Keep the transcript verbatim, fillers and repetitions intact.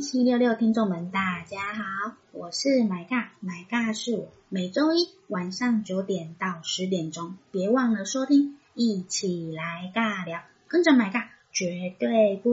七六六听众们大家好，我是买尬，买尬是我，每周一晚上九点到十点钟，别忘了收听，一起来尬聊，跟着买尬绝对不